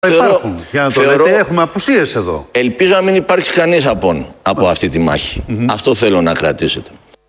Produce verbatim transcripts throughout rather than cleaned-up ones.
Υπάρχουν. Για να το θεωρώ, λέτε, έχουμε απουσίες εδώ. Ελπίζω να μην υπάρξει κανείς απόν από αυτή τη μάχη. Mm-hmm. Αυτό θέλω να κρατήσετε.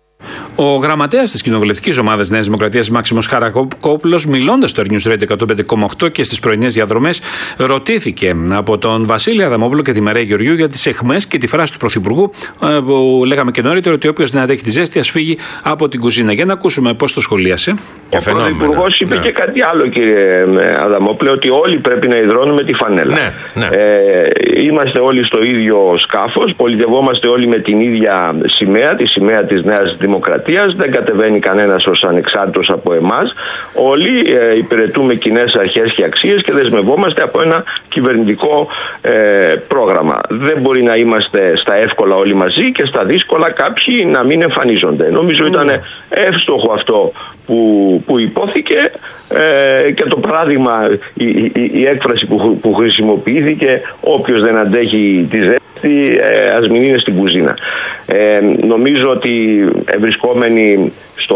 Ο γραμματέας της κοινοβουλευτικής ομάδας Νέας Δημοκρατίας, Μάξιμος Χαρακόπουλος, μιλώντας στο News Radio εκατόν πέντε κόμμα οκτώ και στις πρωινές διαδρομές, ρωτήθηκε από τον Βασίλη Αδαμόπουλο και τη Μαρία Γεωργιού για τις αιχμές και τη φράση του Πρωθυπουργού, που λέγαμε και νωρίτερα, ότι όποιος δεν αντέχει τη ζέστη ας φύγει από την κουζίνα. Για να ακούσουμε πώς το σχολίασε. Ο Πρωθυπουργός είπε ναι. και κάτι άλλο, κύριε Αδαμόπουλε, ότι όλοι πρέπει να υδρώνουμε τη φανέλα. Ναι, ναι. Ε, είμαστε όλοι στο ίδιο σκάφος, πολιτευόμαστε όλοι με την ίδια σημαία, τη σημαία της Νέας Δημοκρατίας. Δεν κατεβαίνει κανένας ως ανεξάρτητος από εμάς. Όλοι ε, υπηρετούμε κοινές αρχές και αξίες και δεσμευόμαστε από ένα κυβερνητικό ε, πρόγραμμα. Δεν μπορεί να είμαστε στα εύκολα όλοι μαζί και στα δύσκολα κάποιοι να μην εμφανίζονται. Νομίζω mm. ήταν εύστοχο αυτό που, που υπόθηκε ε, και το παράδειγμα, η, η, η έκφραση που, που χρησιμοποιήθηκε, όποιος δεν αντέχει τη ζέστη ε, ας μην είναι στην κουζίνα. Ε, νομίζω ότι ευρισκόμενοι στο,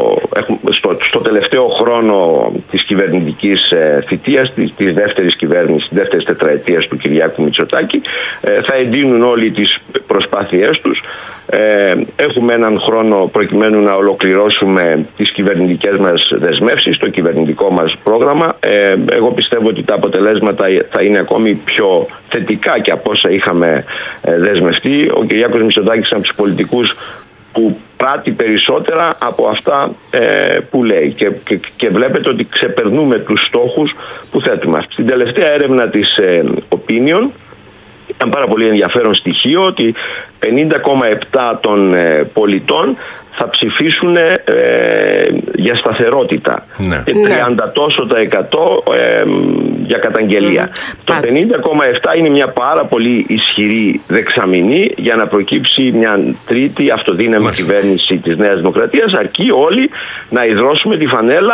στο, στο τελευταίο χρόνο της κυβερνητικής ε, θητείας, της, της δεύτερης κυβέρνησης, της δεύτερης τετραετίας του Κυριάκου Μητσοτάκη, ε, θα εντείνουν όλοι τις προσπάθειές τους. Ε, έχουμε έναν χρόνο προκειμένου να ολοκληρώσουμε τις κυβερνητικές μας δεσμεύσεις, το κυβερνητικό μας πρόγραμμα. Ε, εγώ πιστεύω ότι τα αποτελέσματα θα είναι ακόμη πιο θετικά και από όσα είχαμε ε, δεσμευτεί. Ο Κυριάκος Μητσοτάκης είναι από τους πολιτικούς που πράττει περισσότερα από αυτά ε, που λέει και, και, και βλέπετε ότι ξεπερνούμε τους στόχους που θέτουμε. Στην τελευταία έρευνα της ε, Opinion ήταν πάρα πολύ ενδιαφέρον στοιχείο ότι πενήντα κόμμα επτά των ε, πολιτών θα ψηφίσουν ε, για σταθερότητα ναι. και τριάντα ναι. τόσο τα εκατό ε, για καταγγελία. Mm. Το πενήντα κόμμα επτά είναι μια πάρα πολύ ισχυρή δεξαμηνή για να προκύψει μια τρίτη αυτοδύναμη mm. κυβέρνηση της Νέας Δημοκρατίας, αρκεί όλοι να υδρώσουμε τη φανέλα.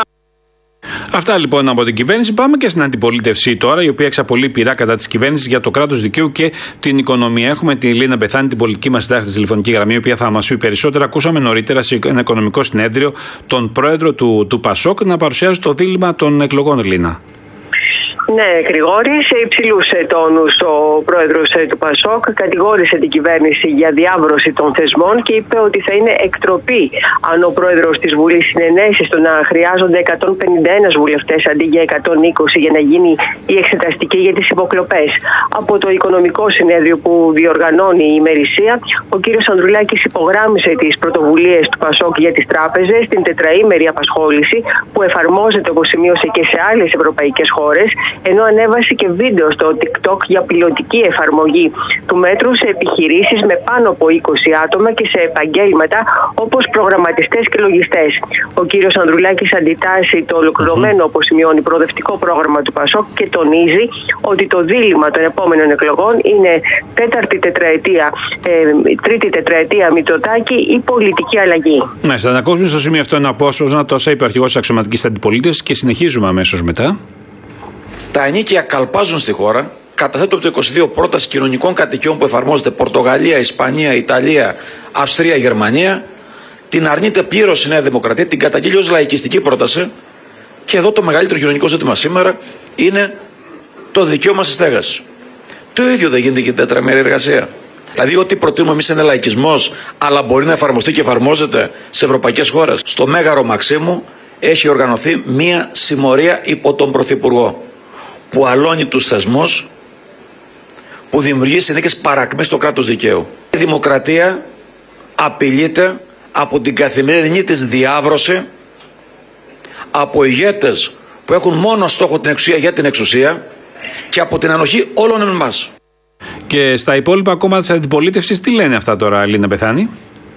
Αυτά λοιπόν από την κυβέρνηση. Πάμε και στην αντιπολίτευση τώρα, η οποία εξαπολύει πειρά κατά της κυβέρνησης για το κράτος δικαίου και την οικονομία. Έχουμε τη Λίνα Μπεθάνη, την πολιτική μας συντάκτη στη τηλεφωνική γραμμή, η οποία θα μας πει περισσότερα. Ακούσαμε νωρίτερα σε ένα οικονομικό συνέδριο τον πρόεδρο του, του Πασόκ να παρουσιάζει το δίλημμα των εκλογών, Λίνα. Ναι, Γρηγόρη, σε υψηλούς τόνους ο πρόεδρος του Πασόκ κατηγόρησε την κυβέρνηση για διάβρωση των θεσμών και είπε ότι θα είναι εκτροπή αν ο πρόεδρος της Βουλής συνενέσει στο να χρειάζονται εκατόν πενήντα ένα βουλευτές αντί για εκατόν είκοσι για να γίνει η εξεταστική για τις υποκλοπές. Από το οικονομικό συνέδριο που διοργανώνει η ημερησία, ο κύριος Ανδρουλάκης υπογράμμισε τις πρωτοβουλίες του Πασόκ για τις τράπεζες, την τετραήμερη απασχόληση που εφαρμόζεται, όπως σημείωσε, και σε άλλες ευρωπαϊκές χώρες, ενώ ανέβασε και βίντεο στο TikTok για πιλωτική εφαρμογή του μέτρου σε επιχειρήσεις με πάνω από είκοσι άτομα και σε επαγγέλματα όπως προγραμματιστές και λογιστές. Ο κύριος Ανδρουλάκης αντιτάσσει το ολοκληρωμένο, όπως σημειώνει, προοδευτικό πρόγραμμα του Πασόκ και τονίζει ότι το δίλημμα των επόμενων εκλογών είναι τέταρτη τετραετία, ε, τρίτη τετραετία Μητσοτάκη ή πολιτική αλλαγή. Μάλιστα, να ακούσουμε στο σημείο αυτό ένα απόσπασμα τόσα είπε ο αρχηγός της αξιωματικής αντιπολίτευσης και συνεχίζουμε αμέσως μετά. Τα ενίκια καλπάζουν στη χώρα. Καταθέτω από το είκοσι δύο πρόταση κοινωνικών κατοικιών που εφαρμόζεται Πορτογαλία, Ισπανία, Ιταλία, Αυστρία, Γερμανία. Την αρνείται πλήρως η Νέα Δημοκρατία, την καταγγείλει ως λαϊκιστική πρόταση. Και εδώ το μεγαλύτερο κοινωνικό ζήτημα σήμερα είναι το δικαίωμα στη στέγαση. Το ίδιο δεν γίνεται και την τετραμερή εργασία. Δηλαδή, ό,τι προτείνουμε εμείς είναι λαϊκισμός, αλλά μπορεί να εφαρμοστεί και εφαρμόζεται σε ευρωπαϊκές χώρες. Στο Μέγαρο Μαξίμου έχει οργανωθεί μία συμμορία υπό τον Πρωθυπουργό, που αλώνει τους θεσμούς, που δημιουργεί συνθήκες παρακμής στο κράτος δικαίου. Η δημοκρατία απειλείται από την καθημερινή της διάβρωση, από ηγέτες που έχουν μόνο στόχο την εξουσία για την εξουσία και από την ανοχή όλων εμάς. Και στα υπόλοιπα κόμματα της αντιπολίτευσης τι λένε αυτά τώρα, Λίνα Μπεθάνη?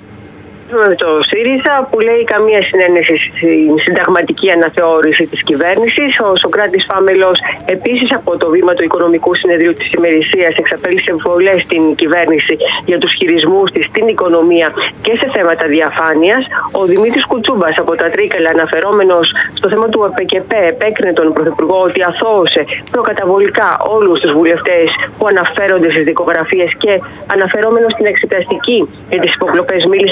Το ΣΥΡΙΖΑ που λέει καμία συνένεση στην συνταγματική αναθεώρηση της κυβέρνησης. Ο Σωκράτης Φάμελος επίσης από το βήμα του Οικονομικού Συνεδρίου της ημερησίας εξαπέλυσε βολές στην κυβέρνηση για τους χειρισμούς της στην οικονομία και σε θέματα διαφάνειας. Ο Δημήτρης Κουτσούμπας από τα Τρίκαλα, αναφερόμενος στο θέμα του ΕΠΕΚΕΠΕ, επέκρινε τον Πρωθυπουργό ότι αθώωσε προκαταβολικά όλους τους βουλευτές που αναφέρονται στις δικογραφίες και αναφερόμενος στην εξεταστική για τις υποκλοπές μίλησε για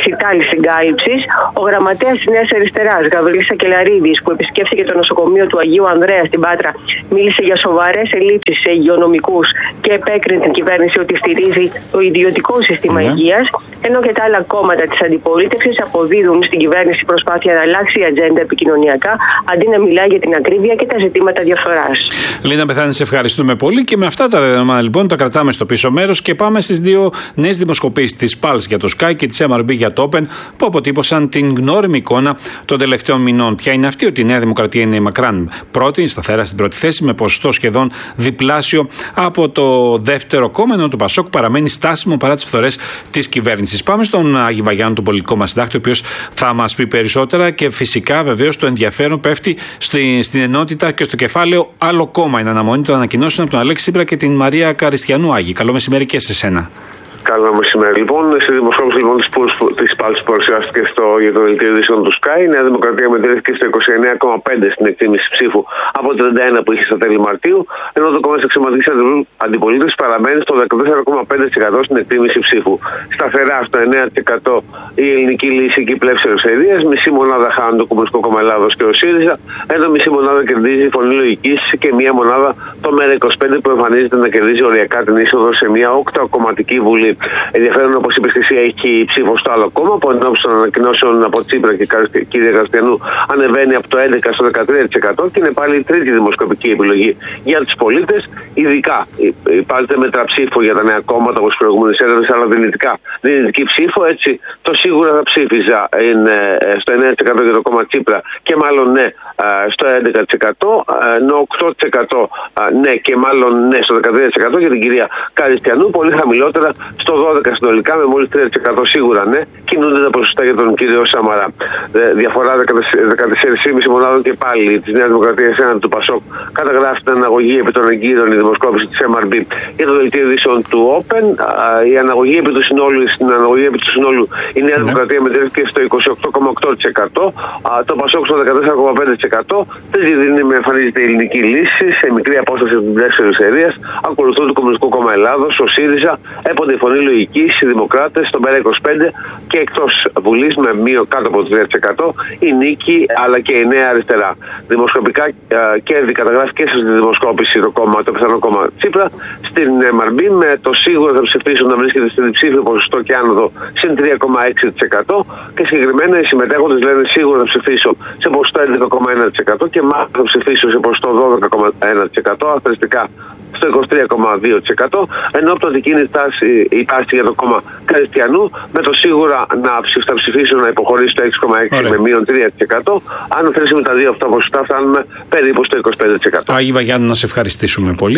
έκρηξη τάλης συγκάλυψης. Ο γραμματέας της Νέας Αριστεράς, Γαβρίλης Σακελαρίδης, που επισκέφθηκε το νοσοκομείο του Αγίου Ανδρέα στην Πάτρα, μίλησε για σοβαρές ελλείψεις σε υγειονομικούς και επέκρινε την κυβέρνηση ότι στηρίζει το ιδιωτικό σύστημα yeah. υγείας, ενώ και τα άλλα κόμματα της αντιπολίτευσης αποδίδουν στην κυβέρνηση προσπάθεια να αλλάξει η ατζέντα επικοινωνιακά, αντί να μιλάει για την ακρίβεια και τα ζητήματα διαφθοράς. Λίνα Πεθάνη, σε ευχαριστούμε πολύ και με αυτά τα δεδομένα λοιπόν τα κρατάμε στο πίσω μέρος και πάμε στις δύο νέες δημοσκοπήσεις της Pulse για το Sky και της εμ αρ μπι για το Open που αποτύπωσαν την γνώριμη εικόνα των τελευταίων μηνών. Ποια είναι αυτή? Ότι η Νέα Δημοκρατία είναι η μακράν πρώτη, σταθερά στην πρώτη θέση, με ποσοστό σχεδόν διπλάσιο από το δεύτερο κόμμα, ενώ το Πασόκ παραμένει στάσιμο παρά τις φθορές της κυβέρνησης. Πάμε στον Άγη Βαγιάννου, τον πολιτικό μας συντάκτη, ο οποίος θα μας πει περισσότερα και φυσικά βεβαίως το ενδιαφέρον πέφτει στη, στην ενότητα και στο κεφάλαιο άλλο κόμμα. Είναι αναμονή των ανακοινώσεων από τον Αλέξη Τσίπρα και την Μαρία Καριστιανού. Άγη, καλό μεσημέρι και σε σένα. Καλό μεσημέρι. Λοιπόν, στη δημοσκόπηση λοιπόν, τη Pulse που παρουσιάστηκε στο, για το δελτίο ειδήσεων του Sky, η Νέα Δημοκρατία μετρήθηκε στο είκοσι εννέα κόμμα πέντε στην εκτίμηση ψήφου από το τριάντα ένα που είχε στα τέλη Μαρτίου, ενώ το κόμμα τη Αξιωματική Αντιπολίτευση παραμένει στο δεκατέσσερα κόμμα πέντε τοις εκατό στην εκτίμηση ψήφου. Σταθερά στο εννέα τοις εκατό η Ελληνική Λύση και η Πλεύση Ελευθερίας, μισή μονάδα χάνουν το Κομμουνιστικό Κόμμα Ελλάδος και ο ΣΥΡΙΖΑ, ενώ μισή μονάδα κερδίζει η Φωνή Λογικής και μία μονάδα το ΜΕΡΑ είκοσι πέντε που εμφανίζεται να κερδίζει οριακά την είσοδο σε μια οκτακομματική βουλή. Ενδιαφέρον, όπως είπε και εσύ, έχει ψήφο στο άλλο κόμμα που ενώπιση των ανακοινώσεων από Τσίπρα και κυρία Καριστιανού ανεβαίνει από το έντεκα στο δεκατρία τοις εκατό και είναι πάλι η τρίτη δημοσκοπική επιλογή για τους πολίτες. Ειδικά υπάρχει μετραψήφο για τα νέα κόμματα όπως προηγούμενες έρευνες, αλλά δυνητικά δυνητική ψήφο. Έτσι, το σίγουρα θα ψήφιζα είναι στο εννέα τοις εκατό για το κόμμα Τσίπρα και μάλλον ναι στο έντεκα τοις εκατό, ενώ οκτώ τοις εκατό ναι και μάλλον ναι στο δεκατρία τοις εκατό για την κυρία Καριστιανού, πολύ χαμηλότερα στο δώδεκα τοις εκατό συνολικά, με μόλις τρία τοις εκατό σίγουρα ναι, κινούνται τα ποσοστά για τον κύριο Σαμαρά. Διαφορά δεκατέσσερα κόμμα πέντε μονάδων και πάλι τη Νέα Δημοκρατία έναντι του Πασόκ. Καταγράφει την αναγωγή επί των εγκύρων η δημοσκόπηση τη εμ αρ μπι για το δελτίο ειδήσεων του Open. Η αναγωγή επί του συνόλου, στην αναγωγή επί του συνόλου η Νέα Δημοκρατία μετρήθηκε στο είκοσι οκτώ κόμμα οκτώ τοις εκατό, το Πασόκ στο δεκατέσσερα κόμμα πέντε τοις εκατό. Τρίτη δύναμη εμφανίζεται η Ελληνική Λύση σε μικρή απόσταση από την Πλεύση Ελευθερίας. Ακολουθούν το Κομμουνιστικό Κόμμα Ελλάδος, ο ΣΥΡΙΖΑ, έπονται η Φωνή Λογικής, οι Δημοκράτες, το ΜΕΡΑ είκοσι πέντε και εκτός Βουλής με μείον κάτω από το τρία τοις εκατό η Νίκη αλλά και η Νέα Αριστερά. Δημοσκοπικά κέρδη καταγράφει και στη δημοσκόπηση το, κόμμα, το πιθανό κόμμα Τσίπρα. Στην εμ αρ μπι με το σίγουρο θα ψηφίσουν να βρίσκεται στην διψήφιο ποσοστό και άνοδο συν τρία κόμμα έξι τοις εκατό και συγκεκριμένα οι συμμετέχοντες λένε σίγουρα θα ψηφίσω σε ποσοστό έντεκα κόμμα ένα τοις εκατό και μάλλον θα ψηφίσω σε ποσοστό δώδεκα κόμμα ένα τοις εκατό, αθρηστικά στο είκοσι τρία κόμμα δύο τοις εκατό, ενώ από το αντικίνη η τάση για το κόμμα Καριστιανού με το σίγουρα να θα ψηφίσουν να υποχωρήσει το έξι κόμμα έξι με μείον τρία τοις εκατό. Αν θέσουμε τα δύο αυτά ποσοστά φτάνουμε περίπου στο είκοσι πέντε τοις εκατό. Άγη Βαγιάννου, να σε ευχαριστήσουμε πολύ.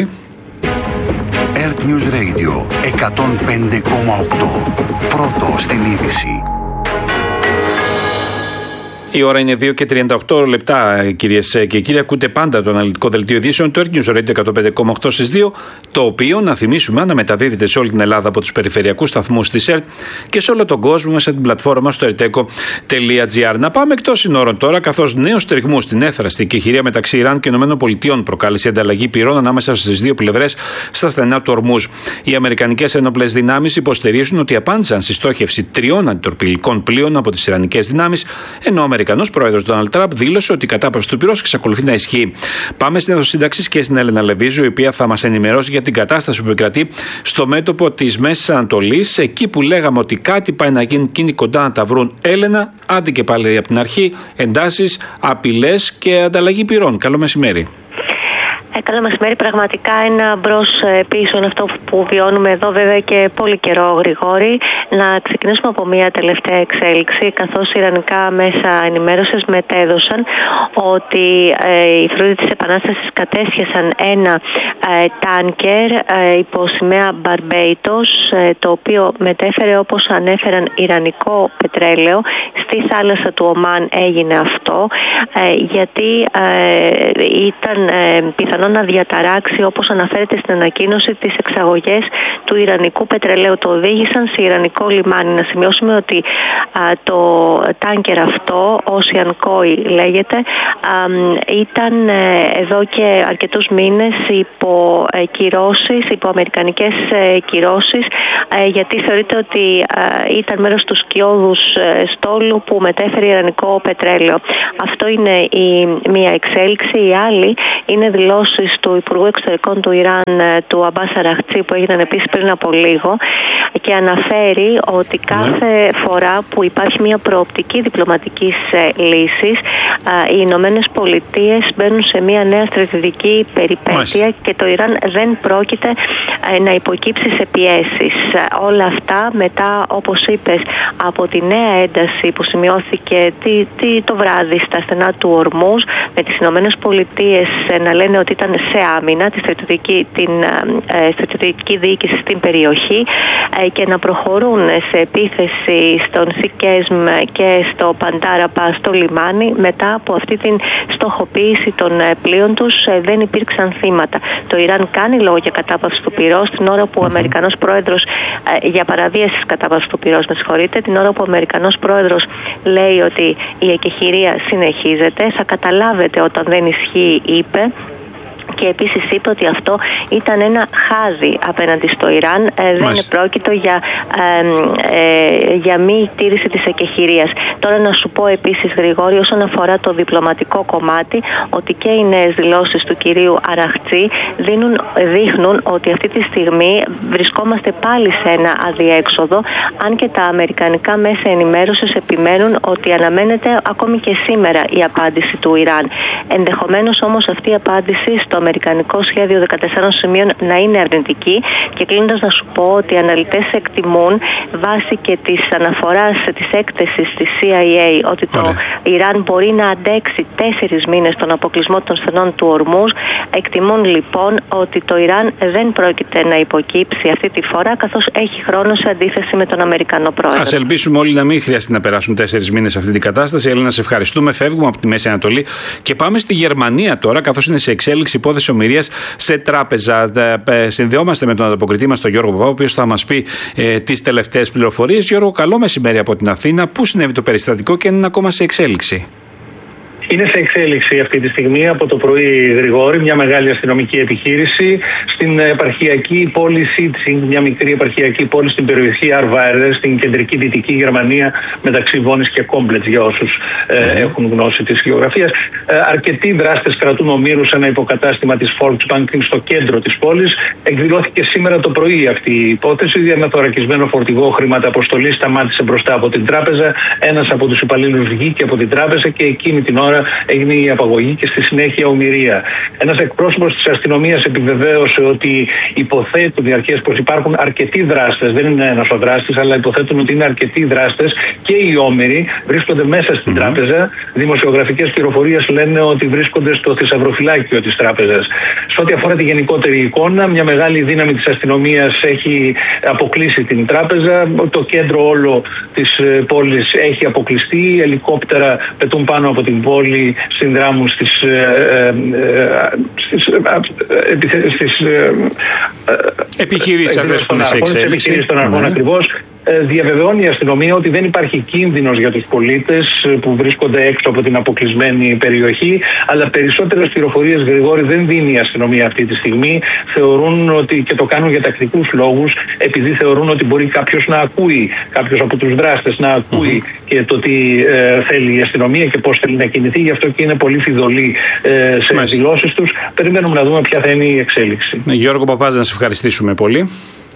Earth News Radio εκατόν πέντε κόμμα οκτώ. Πρώτο στην είδηση. Η ώρα είναι δύο και τριάντα οκτώ λεπτά, κυρίες και κύριοι. Ακούτε πάντα το αναλυτικό δελτίο ειδήσεων του Earth News Radio εκατόν πέντε κόμμα οκτώ στις δύο, το οποίο, να θυμίσουμε, αναμεταδίδεται σε όλη την Ελλάδα από τους περιφερειακούς σταθμούς της ΕΡΤ και σε όλο τον κόσμο μέσα την πλατφόρμα στο ερτέκο τελεία τζι άρ. Να πάμε εκτός συνόρων τώρα, καθώς νέους τριγμούς στην έθραστη εκεχηρία μεταξύ Ιράν και ΗΠΑ προκάλεσε ανταλλαγή πυρών ανάμεσα στις δύο πλευρές στα στενά του Ορμούζ. Οι αμερικανικές ένοπλες δυνάμεις υποστηρίζουν ότι απάντησαν στη στόχευση τριών αντιτορπιλικών πλοίων από τις ιρανικές δυνάμεις, ενώ ο Αμερικανός πρόεδρος Ντόναλντ Τραμπ δήλωσε ότι η κατάπαυση του πυρός εξακολουθεί να ισχύει. Πάμε στην αιθοσύνταξη και στην Έλενα Λεβίζου, η οποία θα μας ενημερώσει για την κατάσταση που επικρατεί στο μέτωπο της Μέσης Ανατολής, εκεί που λέγαμε ότι κάτι πάει να γίνει και είναι κοντά να τα βρουν. Έλενα, άντε και πάλι από την αρχή, εντάσεις, απειλές και ανταλλαγή πυρών. Καλό μεσημέρι. Ε, καλό μεσημέρι. Πραγματικά ένα μπρος πίσω είναι αυτό που βιώνουμε εδώ, βέβαια και πολύ καιρό, Γρηγόρη. Να ξεκινήσουμε από μια τελευταία εξέλιξη, καθώς οι ιρανικά μέσα ενημέρωσης μετέδωσαν ότι ε, οι φρούδοι της Επανάστασης κατέσχεσαν ένα ε, τάνκερ ε, υπό σημαία Μπαρμπέιτος, ε, το οποίο μετέφερε, όπως ανέφεραν, ιρανικό πετρέλαιο. Στη θάλασσα του Ομάν έγινε αυτό, ε, γιατί ε, ήταν ε, πιθανό να διαταράξει, όπως αναφέρεται στην ανακοίνωση, τις εξαγωγές του ιρανικού πετρελαίου. Το οδήγησαν σε ιρανικό λιμάνι. Να σημειώσουμε ότι α, το τάνκερ αυτό, Ocean Koi λέγεται, α, ήταν ε, εδώ και αρκετούς μήνες υπό υπό κυρώσεις, υπό αμερικανικές κυρώσεις, γιατί θεωρείται ότι ήταν μέρος του σκιώδους στόλου που μετέφερε ιρανικό πετρέλαιο. Αυτό είναι η μία εξέλιξη. Η άλλη είναι δηλώσεις του Υπουργού Εξωτερικών του Ιράν, του Αμπάς Αραχτζή, που έγιναν επίσης πριν από λίγο, και αναφέρει ότι κάθε φορά που υπάρχει μια προοπτική διπλωματικής λύσης, οι Ηνωμένες Πολιτείες μπαίνουν σε μια νέα στρατιωτική περιπέτεια. Μάλιστα. Και το Ιράν δεν πρόκειται να υποκύψει σε πιέσεις. Όλα αυτά μετά, όπως είπες, από τη νέα ένταση που σημειώθηκε το βράδυ στα στενά του Ορμούζ, με τις Ηνωμένες Πολιτείες να λένε ότι ήταν σε άμυνα τη στρατιωτική, την ε, στρατιωτική διοίκηση στην περιοχή, ε, και να προχωρούν σε επίθεση στον Σικέσμ και στο Παντάραπα, στο λιμάνι. Μετά από αυτή την στοχοποίηση των πλοίων τους, ε, δεν υπήρξαν θύματα. Το Ιράν κάνει λόγο για κατάπαυση του πυρός την ώρα που ο Αμερικανός πρόεδρος, ε, για παραβίαση της κατάπαυσης του πυρός, με συγχωρείτε, την ώρα που ο Αμερικανός πρόεδρος λέει ότι η εκεχηρία συνεχίζεται. Θα καταλάβετε όταν δεν ισχύει, είπε. Και επίσης είπε ότι αυτό ήταν ένα χάδι απέναντι στο Ιράν. Ε, δεν είναι πρόκειτο για, ε, ε, για μη τήρηση της εκεχηρίας. Τώρα να σου πω επίσης, Γρηγόρη, όσον αφορά το διπλωματικό κομμάτι, ότι και οι νέες δηλώσεις του κυρίου Αραχτζή δίνουν, δείχνουν ότι αυτή τη στιγμή βρισκόμαστε πάλι σε ένα αδιέξοδο, αν και τα αμερικανικά μέσα ενημέρωσης επιμένουν ότι αναμένεται ακόμη και σήμερα η απάντηση του Ιράν. Ενδεχομένως όμως αυτή η απάντηση στο αμερικανικό σχέδιο δεκατεσσάρων σημείων να είναι αρνητική. Και κλείνοντας να σου πω ότι οι αναλυτές εκτιμούν, βάσει και της αναφοράς της έκθεσης της σι άι έι, ότι το Ωραία. Ιράν μπορεί να αντέξει τέσσερις μήνες τον αποκλεισμό των στενών του Ορμούζ. Εκτιμούν λοιπόν ότι το Ιράν δεν πρόκειται να υποκύψει αυτή τη φορά, καθώς έχει χρόνο σε αντίθεση με τον Αμερικανό πρόεδρο. Ας ελπίσουμε όλοι να μην χρειαστεί να περάσουν τέσσερις μήνες σε αυτή την κατάσταση. Έλληνα, σε ευχαριστούμε. Φεύγουμε από τη Μέση Ανατολή και πάμε στη Γερμανία τώρα, καθώς είναι σε εξέλιξη υπόθεση ομηρίας σε τράπεζα. Συνδεόμαστε με τον ανταποκριτή μας, τον Γιώργο Παπά, ο οποίος θα μας πει ε, τις τελευταίες πληροφορίες. Γιώργο, καλό μεσημέρι από την Αθήνα. Πού συνέβη το περιστατικό και είναι ακόμα σε εξέλιξη? Είναι σε εξέλιξη αυτή τη στιγμή από το πρωί, Γρηγόρη, μια μεγάλη αστυνομική επιχείρηση στην επαρχιακή πόλη Σίτσινγκ, μια μικρή επαρχιακή πόλη στην περιοχή Αρβάερ, στην κεντρική δυτική Γερμανία, μεταξύ Βόνης και Κόμπλετς, για όσους ε, έχουν γνώση της γεωγραφίας. Ε, αρκετοί δράστες κρατούν ομήρους σε ένα υποκατάστημα της Volksbank στο κέντρο της πόλης. Εκδηλώθηκε σήμερα το πρωί αυτή η υπόθεση. Με θωρακισμένο φορτηγό χρηματαποστολή σταμάτησε μπροστά από την τράπεζα. Ένας από τους υπαλλήλους βγήκε από την τράπεζα και εκείνη την ώρα έγινε η απαγωγή και στη συνέχεια ομηρία. Ένας εκπρόσωπος της αστυνομίας επιβεβαίωσε ότι υποθέτουν οι αρχές πως υπάρχουν αρκετοί δράστες, δεν είναι ένας ο δράστης, αλλά υποθέτουν ότι είναι αρκετοί δράστες και οι όμηροι βρίσκονται μέσα στην mm-hmm. τράπεζα. Δημοσιογραφικές πληροφορίες λένε ότι βρίσκονται στο θησαυροφυλάκιο της τράπεζας. Σε ό,τι αφορά τη γενικότερη εικόνα, μια μεγάλη δύναμη της αστυνομίας έχει αποκλείσει την τράπεζα. Το κέντρο όλο της πόλης έχει αποκλειστεί. Ελικόπτερα πετούν πάνω από την πόλη, συνδράμουν στις, ε, ε, στις, ε, στις ε, επιχειρήσεις αυτές που είναι σε εξέλιξη. Των αρχών ακριβώς. Διαβεβαιώνει η αστυνομία ότι δεν υπάρχει κίνδυνος για τους πολίτες που βρίσκονται έξω από την αποκλεισμένη περιοχή, αλλά περισσότερες πληροφορίες, Γρηγόρη, δεν δίνει η αστυνομία αυτή τη στιγμή. Θεωρούν ότι, και το κάνουν για τακτικούς λόγους, επειδή θεωρούν ότι μπορεί κάποιος να ακούει, κάποιος από τους δράστες να ακούει mm-hmm. και το τι ε, θέλει η αστυνομία και πώς θέλει να κινηθεί. Γι' αυτό και είναι πολύ φιδωλοί ε, σε Μάλιστα. δηλώσεις τους. Περιμένουμε να δούμε ποια θα είναι η εξέλιξη. Γιώργο Παπάζ, να σε ευχαριστήσουμε πολύ.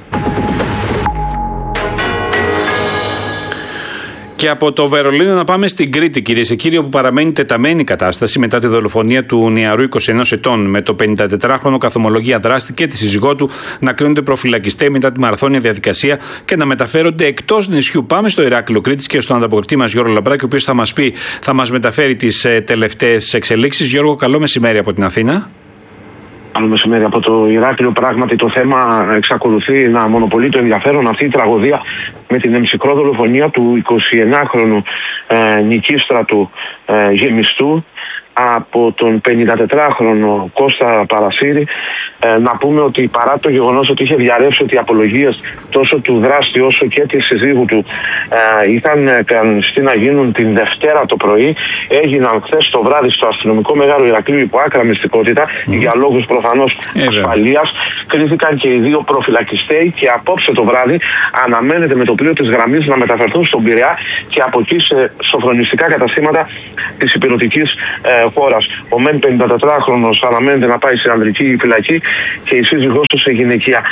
Και από το Βερολίνο να πάμε στην Κρήτη, κυρίες και κύριοι, όπου παραμένει τεταμένη κατάσταση μετά τη δολοφονία του νεαρού είκοσι ενός ετών, με το πενηντατετράχρονο καθομολογία δράστη και τη σύζυγό του να κρίνονται προφυλακιστέ μετά τη μαραθώνια διαδικασία και να μεταφέρονται εκτός νησιού. Πάμε στο Ηράκλειο Κρήτης και στον ανταποκριτή μας Γιώργο Λαμπράκη, ο οποίος θα μας πει, θα μας μεταφέρει τις ε, τελευταίες εξελίξεις. Γιώργο, καλό μεσημέρι από την Αθήνα. Καλό μεσημέρι από το Ηράκλειο. Πράγματι το θέμα εξακολουθεί να μονοπολεί το ενδιαφέρον. Αυτή η τραγωδία με την εμψυχρό δολοφονία του εικοσιενάχρονου ε, νικίστρατου ε, γεμιστού από τον πενηντατετράχρονο Κώστα Παρασύρη. Ε, να πούμε ότι παρά το γεγονός ότι είχε διαρρεύσει ότι οι απολογίες τόσο του δράστη όσο και της συζύγου του ε, είχαν κανονιστεί να γίνουν την Δευτέρα το πρωί, έγιναν χθες το βράδυ στο αστυνομικό Μεγάλο Ηρακλείο υπό άκρα μυστικότητα, mm. για λόγους προφανώς mm. ασφαλείας. Κρίθηκαν και οι δύο προφυλακιστέοι και απόψε το βράδυ αναμένεται με το πλοίο της γραμμής να μεταφερθούν στον Πειραιά και από εκεί σε σοφρονιστικά καταστήματα της υπηρετικής ε, χώρας. Ο μεν πενηντατετράχρονος αναμένεται να πάει σε ανδρική φυλακή και η σύζυγός του σε γυναικεία.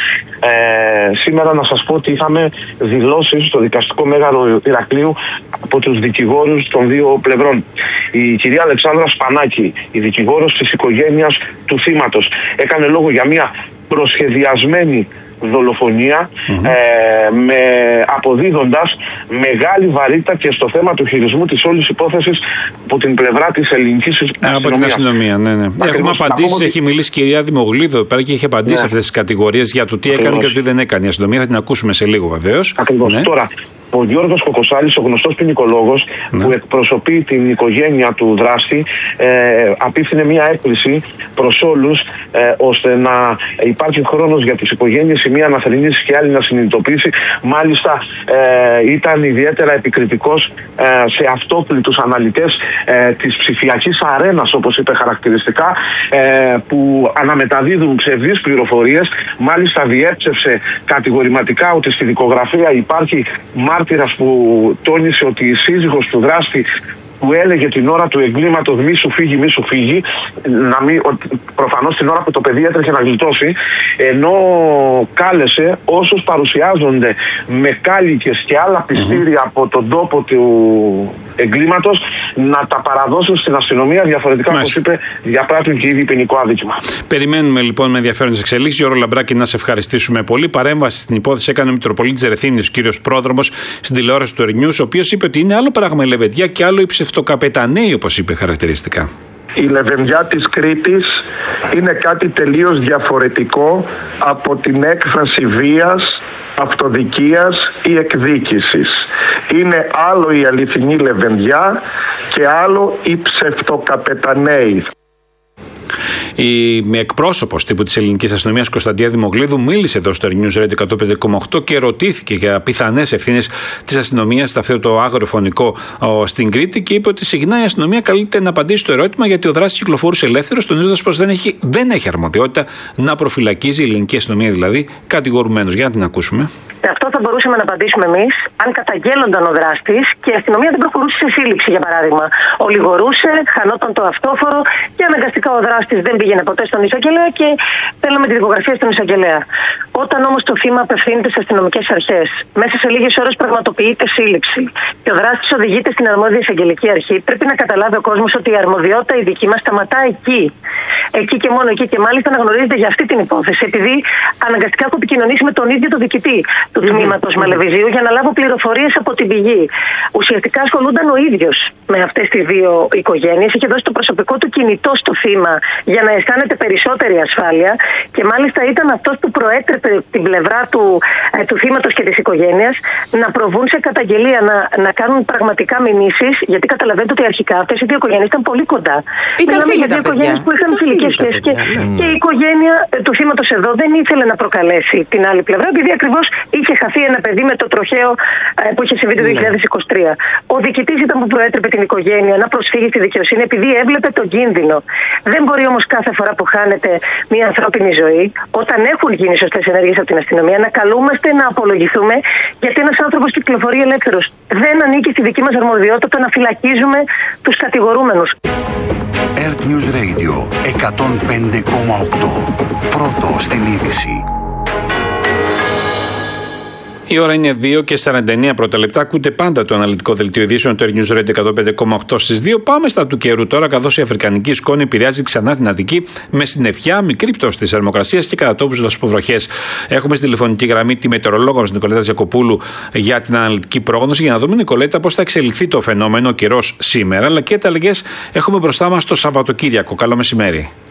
Ε, σήμερα να σας πω ότι είχαμε δηλώσεις στο δικαστικό Μέγαρο Ηρακλείου από τους δικηγόρους των δύο πλευρών. Η κυρία Αλεξάνδρα Σπανάκη, η δικηγόρος της οικογένειας του θύματος, έκανε λόγο για μια προσχεδιασμένη δολοφονία, mm-hmm. ε, με, αποδίδοντας μεγάλη βαρύτητα και στο θέμα του χειρισμού της όλης υπόθεσης από την πλευρά της ελληνικής αστυνομίας. Από την αστυνομία, ναι, ναι. Ακριβώς, έχουμε απαντήσει, ότι... έχει μιλήσει η κυρία Δημογλίδου εδώ πέρα και έχει απαντήσει ναι. αυτές τις κατηγορίες για το τι Ακριβώς. έκανε και το τι δεν έκανε η αστυνομία. Θα την ακούσουμε σε λίγο βεβαίως. Ακριβώς. Ναι. Τώρα, ο Γιώργος Κοκοσάλης, ο γνωστός ποινικολόγος, ναι. που εκπροσωπεί την οικογένεια του δράστη, ε, απίφθινε μια έκκληση προς όλους, ε, ώστε να υπάρχει χρόνος για τις οικογένειες, η μία να θρηνήσει και άλλη να συνειδητοποιήσει. Μάλιστα ε, ήταν ιδιαίτερα επικριτικός ε, σε αυτόπλητους αναλυτές ε, της ψηφιακής αρένας, όπως είπε χαρακτηριστικά, ε, που αναμεταδίδουν ψευδείς πληροφορίες. Μάλιστα διέψευσε κατηγορηματικά ότι στη δικογραφία υπάρχει μάρτυρας που τόνισε ότι η σύζυγος του δράστη, που έλεγε την ώρα του εγκλήματος μη σου φύγει, μη σου φύγει, να μην, προφανώς την ώρα που το παιδί έτρεχε να γλιτώσει, ενώ κάλεσε όσους παρουσιάζονται με κάλικες και άλλα πιστήρια mm-hmm. από τον τόπο του εγκλήματος να τα παραδώσουν στην αστυνομία, διαφορετικά όπως είπε διαπράττουν και ήδη ποινικό αδίκημα. Περιμένουμε λοιπόν με ενδιαφέροντες εξελίξεις. Γιώργο Λαμπράκη, να σε ευχαριστήσουμε πολύ. Παρέμβαση στην υπόθεση έκανε ο Μητροπολίτης Ερεθύνης, ο κύριος Πρόδρομος, στην τηλεόραση του Ερνιούς, ο οποίος είπε ότι είναι άλλο πράγμα η λεβεντιά και άλλο η ψευτοκαπεταναίοι, όπως είπε χαρακτηριστικά. Η λεβενδιά της Κρήτης είναι κάτι τελείως διαφορετικό από την έκφραση βίας, αυτοδικίας ή εκδίκησης. Είναι άλλο η αληθινή λεβενδιά και άλλο οι ψευτοκαπεταναίοι. Η εκπρόσωπος τύπου της ελληνικής αστυνομίας Κωνσταντία Δημογλίδου μίλησε εδώ στο News Radio εκατόν πέντε κόμμα οκτώ και ρωτήθηκε για πιθανές ευθύνες της αστυνομίας σε αυτό το αγροφωνικό στην Κρήτη και είπε ότι συχνά η αστυνομία καλείται να απαντήσει στο ερώτημα γιατί ο δράστης κυκλοφορούσε ελεύθερος, τονίζοντας πως δεν έχει, δεν έχει αρμοδιότητα να προφυλακίζει η ελληνική αστυνομία, δηλαδή κατηγορουμένους. Για να την ακούσουμε. Αυτό θα μπορούσαμε να απαντήσουμε εμείς αν καταγγέλλονταν ο δράστης και η αστυνομία δεν προχωρούσε σε σύλληψη, για παράδειγμα. Ολιγορούσε, χανόταν το αυτόφορο και αναγκαστικά ο δράστης δεν πήγαινε ποτέ στον εισαγγελέα και θέλαμε τη δικογραφία στον εισαγγελέα. Όταν όμως το θύμα απευθύνεται στις αστυνομικές αρχές, μέσα σε λίγες ώρες πραγματοποιείται σύλληψη και ο δράστης οδηγείται στην αρμόδια εισαγγελική αρχή, πρέπει να καταλάβει ο κόσμος ότι η αρμοδιότητα η δική μας σταματά εκεί. Εκεί και μόνο εκεί και μάλιστα να γνωρίζετε για αυτή την υπόθεση, επειδή αναγκαστικά έχω επικοινωνήσει με τον ίδιο τον διοικητή του τμήματος mm-hmm. Μαλεβιζίου για να λάβω πληροφορίες από την πηγή. Ουσιαστικά ασχολούνταν ο ίδιος με αυτές τις δύο οικογένειες, είχε δώσει το προσωπικό του κινητό στο θύμα για να αισθάνεται περισσότερη ασφάλεια και μάλιστα ήταν αυτός που προέτρεπε την πλευρά του, ε, του θύματος και της οικογένειας να προβούν σε καταγγελία, να, να κάνουν πραγματικά μηνύσεις, γιατί καταλαβαίνετε ότι αρχικά αυτές οι δύο οικογένειες ήταν πολύ κοντά. Ήταν φίλοι τα παιδιά. Που είχαν φιλικές σχέσεις και, και η οικογένεια του θύματος εδώ δεν ήθελε να προκαλέσει την άλλη πλευρά, επειδή ακριβώς είχε χαθεί ένα παιδί με το τροχαίο ε, που είχε συμβεί το δύο χιλιάδες είκοσι τρία. Ο διοικητής ήταν που προέτρεπε την οικογένεια να προσφύγει στη δικαιοσύνη επειδή έβλεπε τον κίνδυνο. Δεν μπορεί όμως κάθε φορά που χάνεται μια ανθρώπινη ζωή, όταν έχουν γίνει σωστές ενέργειες από την αστυνομία, να καλούμαστε να απολογηθούμε γιατί ένας άνθρωπος κυκλοφορεί ελεύθερος. Δεν ανήκει στη δική μας αρμοδιότητα να φυλακίζουμε τους κατηγορούμενους. Earth News Radio εκατόν πέντε κόμμα οκτώ. Πρώτο στην είδηση. Η ώρα είναι δύο και σαράντα εννέα πρώτα λεπτά. Ακούτε πάντα το αναλυτικό δελτίο ειδήσεων του News Radio εκατόν πέντε κόμμα οκτώ στις δύο. Πάμε στα του καιρού τώρα, καθώς η αφρικανική σκόνη επηρεάζει ξανά την Αττική με συννεφιά, μικρή πτώση της θερμοκρασίας και κατά τόπους δασποβροχές. Έχουμε στη τηλεφωνική γραμμή τη μετεωρολόγο μας Νικολέτα Γιακοπούλου για την αναλυτική πρόγνωση. Για να δούμε, Νικολέτα, πώς θα εξελιχθεί το φαινόμενο καιρός σήμερα, αλλά και τα αλλαγές έχουμε μπροστά μας το Σαββατοκύριακο. Καλό μεσημέρι.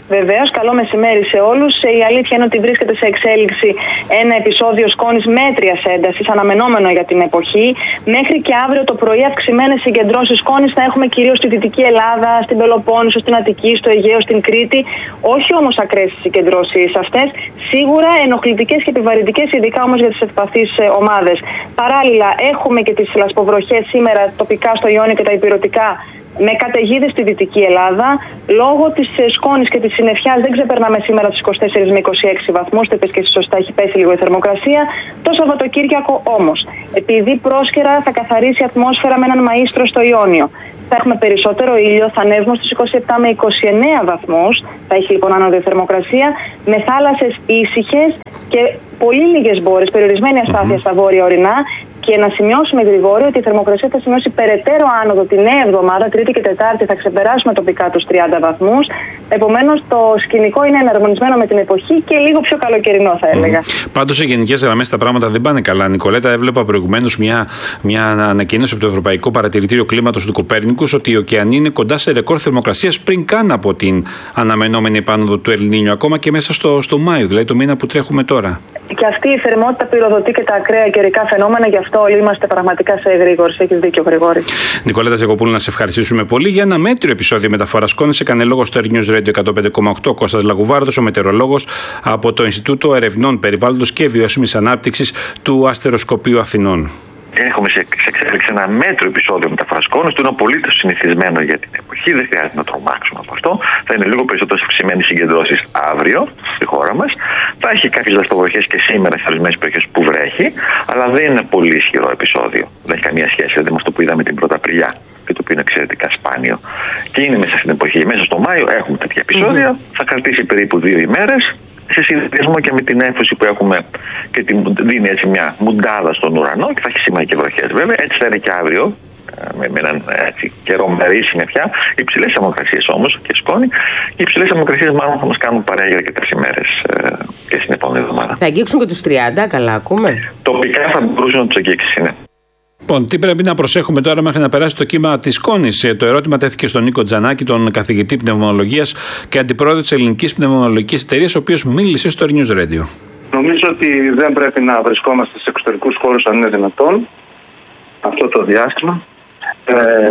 Βεβαίως, καλό μεσημέρι σε όλους. Η αλήθεια είναι ότι βρίσκεται σε εξέλιξη ένα επεισόδιο σκόνης μέτριας έντασης, αναμενόμενο για την εποχή. Μέχρι και αύριο το πρωί αυξημένες συγκεντρώσεις σκόνης θα έχουμε κυρίως στη Δυτική Ελλάδα, στην Πελοπόννησο, στην Αττική, στο Αιγαίο, στην Κρήτη. Όχι όμως ακραίες συγκεντρώσεις αυτές. Σίγουρα ενοχλητικές και επιβαρυντικές, ειδικά όμως για τις ευπαθείς ομάδες. Παράλληλα, έχουμε και τις λασποβροχές σήμερα τοπικά στο Ιόνιο και τα ηπειρωτικά, με καταιγίδες στη Δυτική Ελλάδα. Λόγω της σκόνης και της συννεφιάς δεν ξεπερνάμε σήμερα τους είκοσι τέσσερις με είκοσι έξι βαθμούς. Το είπες και εσύ σωστά, έχει πέσει λίγο η θερμοκρασία. Το Σαββατοκύριακο όμως, επειδή πρόσκαιρα θα καθαρίσει η ατμόσφαιρα με έναν μαΐστρο στο Ιόνιο, θα έχουμε περισσότερο ήλιο, θα ανέβουμε στους είκοσι επτά με είκοσι εννέα βαθμούς. Θα έχει λοιπόν άνοδο θερμοκρασία, με θάλασσες ήσυχες και πολύ λίγες μπόρες, περιορισμένη αστάθεια mm-hmm. στα βόρεια ορεινά. Και να σημειώσουμε, Γρηγόρη, ότι η θερμοκρασία θα σημειώσει περαιτέρω άνοδο τη νέα εβδομάδα, Τρίτη και Τετάρτη, θα ξεπεράσουμε τοπικά τους τριάντα βαθμούς. Επομένως, το σκηνικό είναι εναρμονισμένο με την εποχή και λίγο πιο καλοκαιρινό, θα έλεγα. Mm. Πάντως, σε γενικές γραμμές τα πράγματα δεν πάνε καλά. Νικολέτα, έβλεπα προηγουμένως μια, μια ανακοίνωση από το Ευρωπαϊκό Παρατηρητήριο Κλίματος του Κοπέρνικους ότι οι ωκεανοί είναι κοντά σε ρεκόρ θερμοκρασίας πριν καν από την αναμενόμενη επάνωδο του Ελνίνιο, ακόμα και μέσα στο, στο Μάιο, δηλαδή το μήνα που τρέχουμε τώρα. Και αυτή η θερμότητα πυροδοτεί και τα ακραία καιρικά φαινόμενα, γι' αυτό όλοι είμαστε πραγματικά σε εγρήγορση. Έχεις δίκιο, Γρηγόρη. Νικολέτα Ζεκοπούλου, να σε ευχαριστήσουμε πολύ για ένα μέτριο επεισόδιο μεταφοράς σκόνης. Έκανε λόγο στο Air News Radio εκατόν πέντε κόμμα οκτώ Κώστας Λαγουβάρδος, ο μετεωρολόγος από το Ινστιτούτο Ερευνών Περιβάλλοντος και Βιώσιμης Ανάπτυξης του Αστεροσκοπείου Αθηνών. Έχουμε σε εξέλιξη ένα μέτρο επεισόδιο μεταφοράς σκόνης, το είναι απολύτως συνηθισμένο για την εποχή, δεν χρειάζεται να τρομάξουμε από αυτό. Θα είναι λίγο περισσότερο αυξημένες συγκεντρώσεις αύριο στη χώρα μας. Θα έχει κάποιες λασποβροχές και σήμερα σε ορισμένες περιοχές που βρέχει, αλλά δεν είναι πολύ ισχυρό επεισόδιο. Δεν έχει καμία σχέση δηλαδή με αυτό που είδαμε την πρώτη Απριλιά, και το οποίο είναι εξαιρετικά σπάνιο. Και είναι μέσα στην εποχή. Μέσα στο Μάιο έχουμε τέτοια επεισόδια, mm-hmm. θα κρατήσει περίπου δύο ημέρες. Σε συνδυασμό και με την έμφωση που έχουμε και την, δίνει έτσι μια μουντάδα στον ουρανό και θα έχει σήμερα και βροχές βέβαια. Έτσι θα είναι και αύριο, με, με έναν έτσι, καιρό μερή συννεφιά. Υψηλές θερμοκρασίες όμως και σκόνη. Οι υψηλές θερμοκρασίες μάλλον θα μας κάνουν παρέα για αρκετές ημέρες ε, και στην επόμενη εβδομάδα. Θα αγγίξουν και τους τριάντα, καλά ακούμε. Τοπικά θα μπορούσε να τους αγγίξει, ναι. Λοιπόν, τι πρέπει να προσέχουμε τώρα μέχρι να περάσει το κύμα της σκόνης? Το ερώτημα τέθηκε στον Νίκο Τζανάκη, τον καθηγητή πνευμονολογίας και αντιπρόεδρο της Ελληνικής Πνευμονολογικής Εταιρείας, ο οποίος μίλησε στο News Radio. Νομίζω ότι δεν πρέπει να βρισκόμαστε σε εξωτερικούς χώρους αν είναι δυνατόν αυτό το διάστημα. Ε,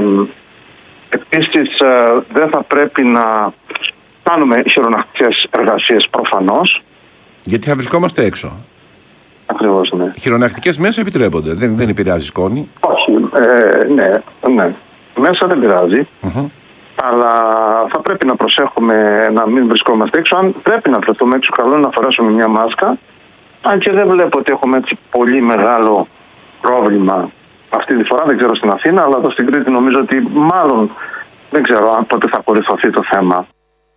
επίσης, δεν θα πρέπει να κάνουμε χειρονακτικές εργασίες προφανώς. Γιατί θα βρισκόμαστε έξω. Ακριβώς, ναι. Χειρονακτικές μέσα επιτρέπονται, δεν, δεν επηρεάζει σκόνη. Όχι, ε, ναι, ναι. Μέσα δεν πειράζει. Mm-hmm. Αλλά θα πρέπει να προσέχουμε να μην βρισκόμαστε έξω. Αν πρέπει να βρεθούμε έξω, καλό είναι να φορέσουμε μια μάσκα. Αν και δεν βλέπω ότι έχουμε έτσι πολύ μεγάλο πρόβλημα αυτή τη φορά, δεν ξέρω στην Αθήνα, αλλά εδώ στην Κρήτη νομίζω ότι μάλλον δεν ξέρω αν πότε θα κορυφωθεί το θέμα.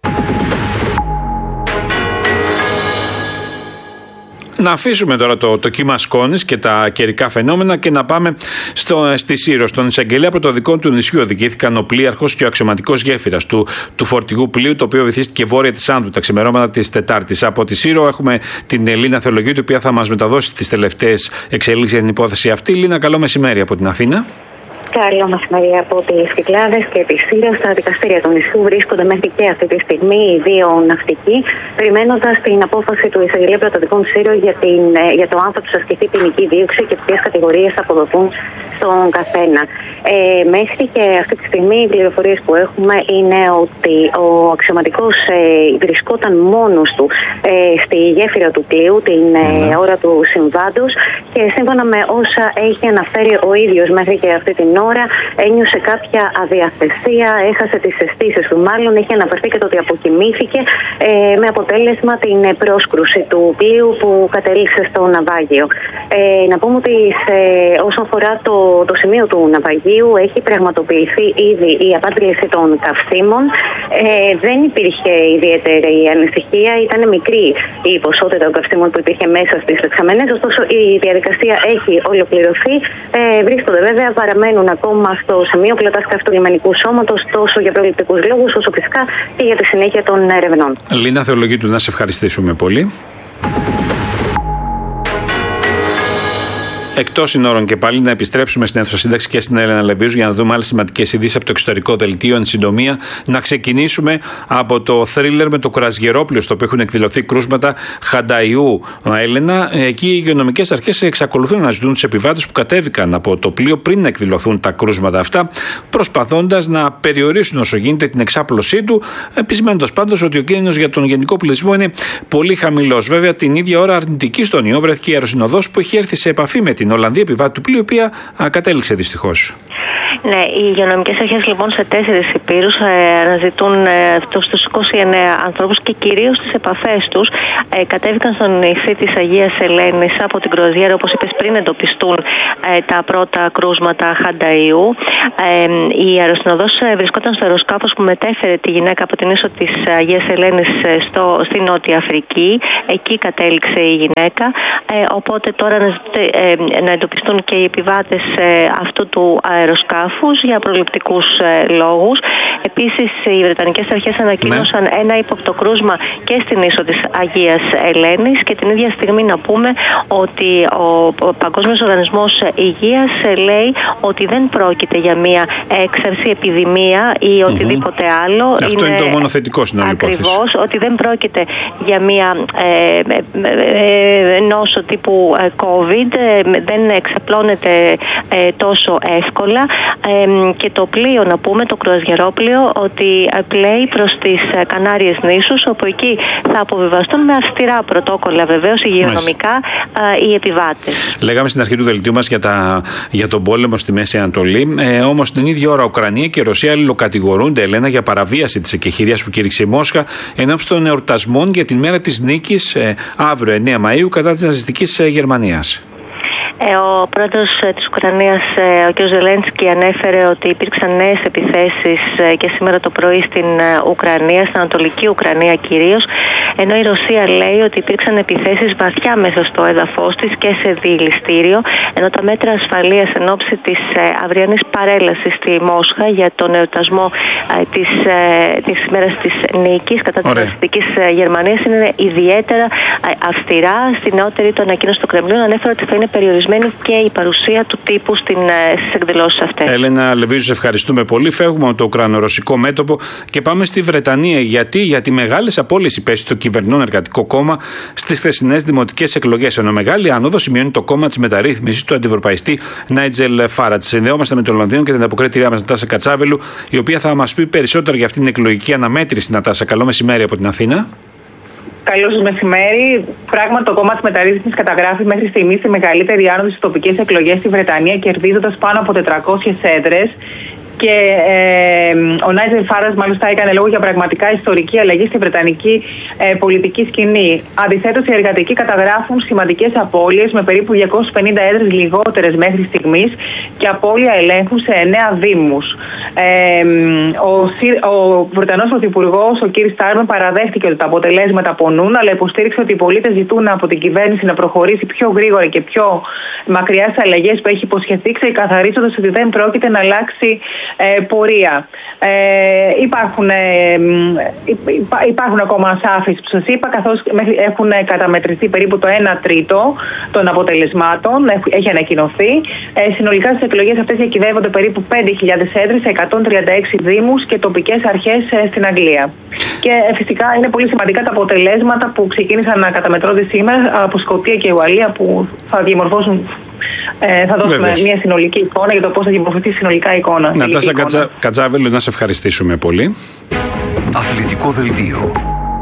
Να αφήσουμε τώρα το, το κύμα σκόνης και τα καιρικά φαινόμενα και να πάμε στο, στη Σύρο. Στον εισαγγελέα πρωτοδικών του νησιού οδηγήθηκαν ο πλοίαρχος και ο αξιωματικός γέφυρας του, του φορτηγού πλοίου, το οποίο βυθίστηκε βόρεια της Άνδρου τα ξημερώματα της Τετάρτης. Από τη Σύρο έχουμε την Λίνα Θεολογίου, η οποία θα μας μεταδώσει τις τελευταίες εξελίξεις για την υπόθεση αυτή. Λίνα, καλό μεσημέρι από την Αθήνα. Καλό μεσημέρι από τις Κυκλάδες και τη Σύρο. Στα δικαστήρια του νησιού βρίσκονται μέχρι και αυτή τη στιγμή οι δύο ναυτικοί, περιμένοντας την απόφαση του εισαγγελέα πρωτοδικών Σύρο για, την, για το αν θα τους ασκηθεί ποινική δίωξη και ποιες κατηγορίες θα αποδοθούν στον καθένα. Ε, μέχρι και αυτή τη στιγμή οι πληροφορίες που έχουμε είναι ότι ο αξιωματικός ε, βρισκόταν μόνος του ε, στη γέφυρα του πλοίου την ε, ώρα του συμβάντος και σύμφωνα με όσα έχει αναφέρει ο ίδιος μέχρι και αυτή την ώρα ένιωσε κάποια αδιαθεσία, έχασε τις αισθήσεις του. Μάλλον έχει αναφερθεί και το ότι αποκοιμήθηκε ε, με αποτέλεσμα την πρόσκρουση του πλοίου που κατέληξε στο ναυάγιο. Ε, να πούμε ότι σε, όσον αφορά το, το σημείο του ναυαγίου έχει πραγματοποιηθεί ήδη η απάντηση των καυσίμων. Ε, δεν υπήρχε ιδιαίτερη ανησυχία, ήταν μικρή η ποσότητα των καυσίμων που υπήρχε μέσα στις δεξαμενές, ωστόσο η διαδικασία έχει ολοκληρωθεί. Ε, βρίσκονται βέβαια, παραμένουν ακόμα στο σημείο πλωτάς καύσης του λιμενικού σώματος, τόσο για προληπτικούς λόγους, όσο φυσικά και για τη συνέχεια των ερευνών. Λίνα Θεολογίου, να σε ευχαριστήσουμε πολύ. Εκτός συνόρων και πάλι, να επιστρέψουμε στην αίθουσα σύνταξη και στην Έλενα Λεβίους για να δούμε άλλες σημαντικές ειδήσεις από το εξωτερικό δελτίο. Εν συντομία, να ξεκινήσουμε από το θρίλερ με το κρουαζιερόπλαιο, στο οποίο έχουν εκδηλωθεί κρούσματα Χανταϊού. Έλενα, εκεί οι υγειονομικές αρχές εξακολουθούν να ζητούν τους επιβάτες που κατέβηκαν από το πλοίο πριν να εκδηλωθούν τα κρούσματα αυτά, προσπαθώντας να περιορίσουν όσο γίνεται την εξάπλωσή του, επισημένοντας πάντως ότι ο κίνδυνος για τον γενικό πληθυσμό είναι πολύ χαμηλός. Βέβαια, την ίδια ώρα αρνητική στον ιό βρέθηκε η αεροσυνοδός που έχει έρθει σε επαφή με την Ολλανδία επιβάτη του πλοίου, η οποία κατέληξε δυστυχώς. Ναι, οι υγειονομικές αρχές λοιπόν σε τέσσερις υπήρους ε, αναζητούν ε, αυτούς τους είκοσι εννέα ανθρώπους και κυρίως τις επαφές τους. Ε, κατέβηκαν στον νησί της Αγίας Ελένης από την κρουαζιέρα, όπως είπες, πριν εντοπιστούν ε, τα πρώτα κρούσματα Χανταϊού. Ε, η αεροσυνοδός ε, βρισκόταν στο αεροσκάφος που μετέφερε τη γυναίκα από την ίσο της Αγίας Ελένης ε, στο, στη Νότια Αφρική. Εκεί κατέληξε η γυναίκα. Ε, οπότε τώρα αναζητούνται ε, να εντοπιστούν και οι επιβάτες ε, αυτού του αεροσκάφους για προληπτικούς ε, λόγους. Επίσης, οι Βρετανικές αρχές ανακοίνωσαν ναι. ένα ύποπτο κρούσμα και στην ίσο της Αγίας Ελένης και την ίδια στιγμή να πούμε ότι ο, ο Παγκόσμιος Οργανισμός Υγείας λέει ότι δεν πρόκειται για μια έξαρση, επιδημία ή mm-hmm. οτιδήποτε άλλο. Αυτό είναι, είναι το μόνο θετικό στην όλη υπόθεση. Ακριβώς, ότι δεν πρόκειται για μια ε, ε, ε, νόσο τύπου ε, COVID, ε, δεν εξαπλώνεται ε, τόσο εύκολα ε, και το πλοίο, να πούμε, το κρουαζιερόπλαιο, ότι πλέει προς τις Κανάριες νήσους, όπου εκεί θα αποβιβαστούν με αυστηρά πρωτόκολλα βεβαίως υγειονομικά ε, οι επιβάτες. Λέγαμε στην αρχή του δελτίου μας για, τα, για τον πόλεμο στη Μέση Ανατολή, ε, όμως την ίδια ώρα Ουκρανία και Ρωσία αλληλοκατηγορούνται, Ελένα, για παραβίαση της εκεχηρίας που κήρυξε η Μόσχα ενώπιση των εορτασμών για την μέρα της νίκης ε, αύριο εννέα Μαΐου κατά της ναζιστικής ε, Γερμανίας. Ο πρόεδρος της Ουκρανίας, ο κ. Ζελένσκι, ανέφερε ότι υπήρξαν νέες επιθέσεις και σήμερα το πρωί στην Ουκρανία, στην Ανατολική Ουκρανία κυρίως, ενώ η Ρωσία λέει ότι υπήρξαν επιθέσεις βαθιά μέσα στο έδαφος της και σε διηληστήριο, ενώ τα μέτρα ασφαλείας εν ώψη της αυριανής παρέλασης στη Μόσχα για τον εορτασμό της, της ημέρας της νίκης κατά της ναζιστικής Γερμανίας είναι ιδιαίτερα αυστηρά. Στη νεότερη του ανακοίνωση του Κρεμλίνου ανέφερε ότι θα είναι περιορισμένη και η παρουσία του τύπου στην, στις εκδηλώσεις αυτές. Έλενα Λεβίους, ευχαριστούμε πολύ. Φεύγουμε από το Ουκρανο-Ρωσικό μέτωπο και πάμε στη Βρετανία. Γιατί, γιατί μεγάλες απώλειες υπέστη το κυβερνών Εργατικό Κόμμα στις χθεσινές δημοτικές εκλογές. Ενώ μεγάλη άνοδο σημειώνει το κόμμα της μεταρρύθμισης του αντιευρωπαϊστή Νάιτζελ Φάρατζ. Συνδεόμαστε με το Λονδίνο και την αποκρίτηριά μας Νατάσα Κατσάβελου, η οποία θα μας πει περισσότερο για αυτήν την εκλογική αναμέτρηση. Νατάσα, καλό μεσημέρι από την Αθήνα. Καλό σας μεσημέρι. Πράγματι, το κόμμα της μεταρρύθμισης καταγράφει μέχρι στιγμής τη μεγαλύτερη άνοδο στις τοπικές εκλογές στη Βρετανία, κερδίζοντας πάνω από τετρακόσιες έδρες. Και ε, ο Νάιτζελ Φάραντζ μάλιστα έκανε λόγο για πραγματικά ιστορική αλλαγή στη βρετανική ε, πολιτική σκηνή. Αντιθέτως, οι εργατικοί καταγράφουν σημαντικές απώλειες με περίπου διακόσιες πενήντα έδρες λιγότερες μέχρι στιγμής και απώλεια ελέγχου σε εννέα δήμους. Ε, ο, ο Βρετανός Πρωθυπουργός, ο κ. Στάρμερ, παραδέχτηκε ότι τα αποτελέσματα πονούν, αλλά υποστήριξε ότι οι πολίτες ζητούν από την κυβέρνηση να προχωρήσει πιο γρήγορα και πιο μακριά στις αλλαγές που έχει υποσχεθεί, ξεκαθαρίζοντας ότι δεν πρόκειται να αλλάξει Ε, πορεία. Ε, υπάρχουν, ε, υπά, υπάρχουν ακόμα ασάφειες που σας είπα, καθώς έχουν καταμετρηθεί περίπου το ένα τρίτο των αποτελεσμάτων, έχει ανακοινωθεί. Ε, συνολικά στις εκλογές αυτές διακυβεύονται περίπου πέντε χιλιάδες έδρες σε εκατόν τριάντα έξι δήμους και τοπικές αρχές ε, στην Αγγλία. Και ε, φυσικά είναι πολύ σημαντικά τα αποτελέσματα που ξεκίνησαν να καταμετρώνται σήμερα από Σκωτία και Ουαλία, που θα διαμορφώσουν. Ε, θα δώσουμε Βέβαιως. μια συνολική εικόνα για το πώς θα διαμορφωθεί συνολικά η εικόνα. Νατάσα Κατσα... Κατσάβελου, να σε ευχαριστήσουμε πολύ. Αθλητικό δελτίο.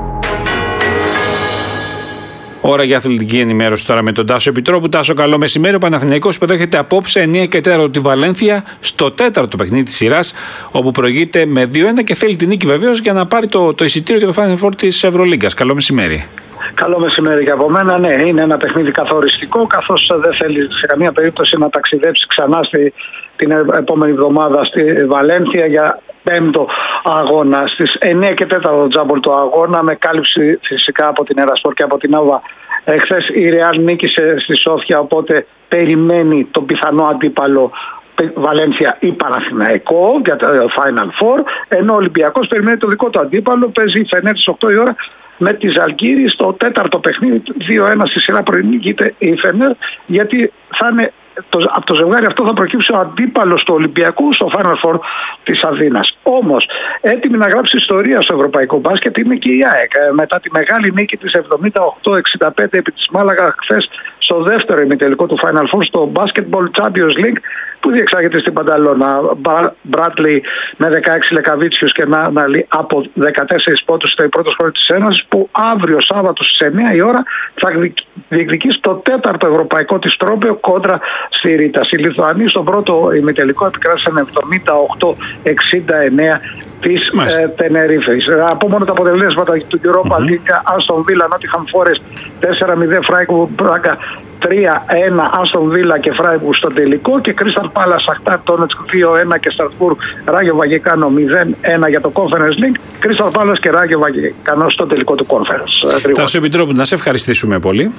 Ώρα για αθλητική ενημέρωση τώρα με τον Τάσο Επιτρόπου. Τάσο, καλό μεσημέρι. Ο Παναθηναϊκός υποδέχεται απόψε εννέα και τέταρτο τη Βαλένθια στο τέταρτο παιχνίδι της σειράς, όπου προηγείται με δύο ένα και θέλει την νίκη βεβαίως για να πάρει το, το εισιτήριο για το Final Four της Ευρωλίγκας. Καλό μεσημέρι. Καλό μεσημέρι και από μένα. Ναι, είναι ένα παιχνίδι καθοριστικό, καθώς δεν θέλει σε καμία περίπτωση να ταξιδέψει ξανά στη, την επόμενη εβδομάδα στη Βαλένθια για πέμπτο αγώνα. Στις εννέα και τέταρτο τζάμπολ το αγώνα, με κάλυψη φυσικά από την Ερασπορ και από την Άβα. Χθες η Ρεάλ νίκησε στη Σόφια, οπότε περιμένει τον πιθανό αντίπαλο Βαλένθια ή Παναθηναϊκό για το Final Four, ενώ ο Ολυμπιακός περιμένει το δικό του αντίπαλο. Παίζει η Φενέρ στις οκτώ η ώρα με τη Ζαλγκύρη στο τέταρτο παιχνίδι, δύο ένα στη σειρά προηγείται η Φενέρ, γιατί θα είναι, το, από το ζευγάρι αυτό θα προκύψει ο αντίπαλος του Ολυμπιακού στο Final Four της Αθήνας. Όμως, έτοιμη να γράψει ιστορία στο ευρωπαϊκό μπάσκετ είναι και η ΑΕΚ. Μετά τη μεγάλη νίκη της εβδομήντα οκτώ εξήντα πέντε επί της Μάλαγα χθες στο δεύτερο ημιτελικό του Final Four στο Basketball Champions League που διεξάγεται στην Πανταλώνα. Μπράτλι με δεκαέξι Λεκαβίτσιους και Νάναλι από δεκατέσσερις πόντους στο πρώτο χώρο της Ένωσης, που αύριο Σάββατο στις εννιά η ώρα θα διεκδικήσει το τέταρτο ευρωπαϊκό της τρόπαιο κόντρα στη Ρίτα. Οι Λιθουανοί στον πρώτο ημιτελικό επικράτησαν εβδομήντα οκτώ εξήντα εννέα της ε, Τενερίφης. Από μόνο τα αποτελέσματα του Europa mm-hmm. League, Aston Villa, Nottingham Forest τέσσερα μηδέν, Freiburg Braga τρία ένα, Aston Villa και Freiburg στο τελικό, και Crystal Palace, Shakhtar Donetsk δύο ένα και Strasbourg Ράγιο Βαγεκάνο μηδέν ένα για το Conference League. Crystal Palace και Ράγιο Βαγεκάνο στο τελικό του Conference. Θα σου επιτρέπω να σε ευχαριστήσουμε πολύ.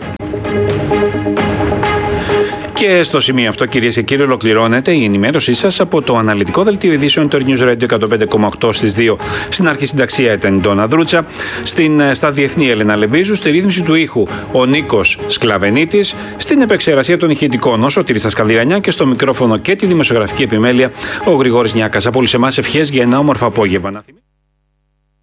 Και στο σημείο αυτό, κυρίες και κύριοι, ολοκληρώνεται η ενημέρωσή σας από το αναλυτικό δελτίο ειδήσεων του News Radio εκατόν πέντε κόμμα οκτώ στις δύο. Στην αρχή συνταξία ήταν η Ντόνα Δρούτσα, στην, στα διεθνή Έλενα Λεβίζου, στη ρύθμιση του ήχου ο Νίκος Σκλαβενίτης, στην επεξεργασία των ηχητικών ο Σωτήρης Σκαλδιρανιά και στο μικρόφωνο και τη δημοσιογραφική επιμέλεια ο Γρηγόρης Νιάκας. Από όλους εμάς ευχές για ένα όμορφο απόγευμα.